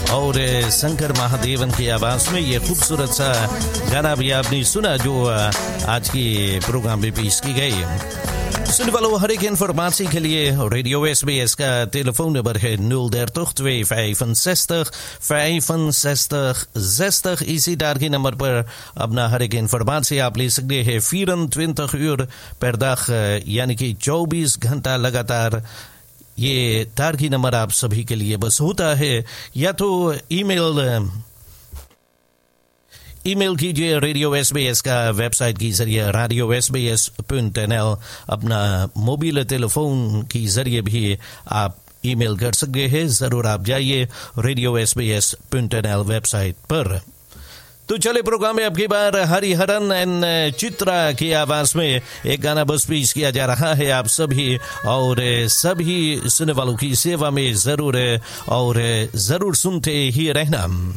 और शंकर महादेवन की आवाज में ये खूबसूरत सा गाना भी आपने सुना जो आज की प्रोग्राम में पेश की गई। सुनने वालों, हर एक इन्फॉर्मेशन के लिए रेडियो SBS का टेलीफोन नंबर है 030 65 इसी टारगेट नंबर पर अपना हर एक इन्फॉर्मेशन आप ले सकते हैं 24 uur per dag, यानी कि 24 घंटा लगातार। ये टारगेट नंबर आप सभी के लिए बस होता है या तो ईमेल कीजिए रेडियो SBS का वेबसाइट के जरिए radiosbs.nl, अपना मोबाइल टेलीफोन के जरिए भी आप ईमेल कर सकते हैं। जरूर आप जाइए radiosbs.nl वेबसाइट पर। तो चले प्रोग्राम में अब की बार हरिहरन एंड चित्रा की आवाज में एक गाना बस पेश किया जा रहा है आप सभी और सभी सुनने वालों की सेवा में जरूर सुनते ही रहना।